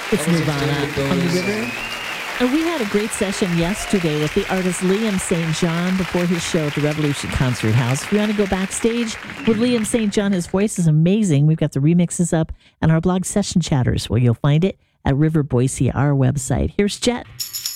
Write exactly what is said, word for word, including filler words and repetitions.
It's Nirvana on the river. And we had a great session yesterday with the artist Liam Saint John before his show at the Revolution Concert House. If you want to go backstage with Liam Saint John, his voice is amazing. We've got the remixes up and our blog Session Chatters, where you'll find it at River Boise, our website. Here's Jet.